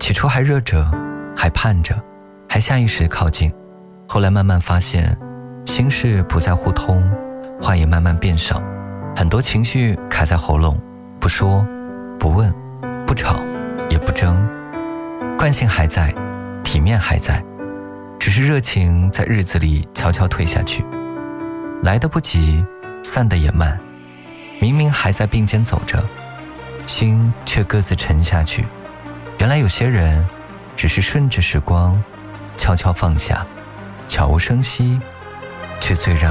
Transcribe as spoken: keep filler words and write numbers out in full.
起初还热着，还盼着，还下意识靠近，后来慢慢发现心事不再互通，话也慢慢变少，很多情绪卡在喉咙，不说不问不吵也不争，惯性还在，体面还在，只是热情在日子里悄悄退下去，来得不急，散得也慢，明明还在并肩走着，心却各自沉下去。原来有些人只是顺着时光悄悄放下，悄无声息，却最让